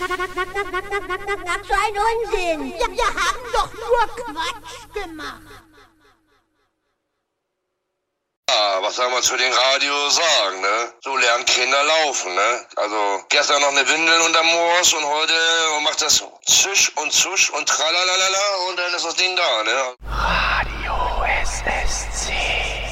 So ein Unsinn. Ja, wir haben doch nur Quatsch gemacht. Ja, was soll man zu den Radios sagen, ne? So lernen Kinder laufen, ne? Also gestern noch eine Windel unterm Moos und heute macht das Zisch und Tralalala und dann ist das Ding da, ne? Radio SSC.